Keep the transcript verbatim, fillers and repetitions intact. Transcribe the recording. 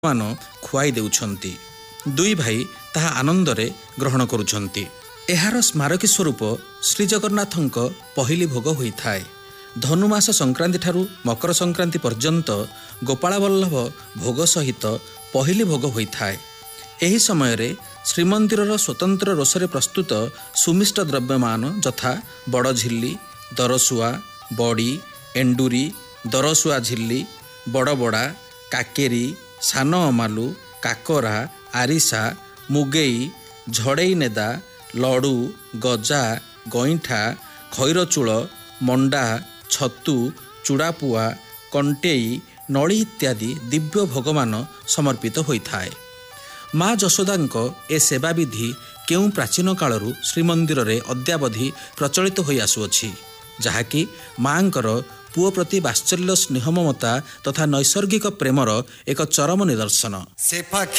ମାନ ଖୁଆଇ ଦେଉଛନ୍ତି। ଦୁଇ ଭାଇ ତାହା ଆନନ୍ଦରେ ଗ୍ରହଣ କରୁଛନ୍ତି। ଏହାର ସ୍ମାରକୀ ସ୍ୱରୂପ ଶ୍ରୀଜଗନ୍ନାଥଙ୍କ ପହିଲି ଭୋଗ ହୋଇଥାଏ। ଧନୁମାସ ସଂକ୍ରାନ୍ତି ଠାରୁ ମକର ସଂକ୍ରାନ୍ତି ପର୍ଯ୍ୟନ୍ତ ଗୋପାଳବଲ୍ଲଭ ଭୋଗ ସହିତ ପହିଲି ଭୋଗ ହୋଇଥାଏ। ଏହି ସମୟରେ ଶ୍ରୀମନ୍ଦିରର ସ୍ୱତନ୍ତ୍ର ରୋଷରେ ପ୍ରସ୍ତୁତ ସୁମିଷ୍ଟ ଦ୍ରବ୍ୟମାନ ଯଥା ବଡ଼ ଝିଲ୍ଲି, ଦରଶୁଆ, ବଡ଼ି, ଏଣ୍ଡୁରି, ଦରଶୁଆ ଝିଲ୍ଲି, ବଡ଼ବଡ଼ା, କାକେରି, ସାନ ଅମାଲୁ, କାକରା, ଆରିସା, ମୁଗେଇ, ଝଡ଼େଇ ନେଦା, ଲଡ଼ୁ, ଗଜା, ଗଇଁଠା, ଖଇରଚୂଳ, ମଣ୍ଡା, ଛତୁ, ଚୁଡ଼ାପୁଆ, କଣ୍ଟେଇ, ନଳି ଇତ୍ୟାଦି ଦିବ୍ୟ ଭୋଗମାନ ସମର୍ପିତ ହୋଇଥାଏ। ମା ଯଶୋଦାଙ୍କ ଏ ସେବାବିଧି କେଉଁ ପ୍ରାଚୀନ କାଳରୁ ଶ୍ରୀମନ୍ଦିରରେ ଅଦ୍ୟାବଧି ପ୍ରଚଳିତ ହୋଇ ଆସୁଅଛି, ଯାହାକି ମାଙ୍କର ପୁଅ ପ୍ରତି ବାତ୍ସଲ୍ୟ ସ୍ନେହ ମମତା ତଥା ନୈସର୍ଗିକ ପ୍ରେମର ଏକ ଚରମ ନିଦର୍ଶନ।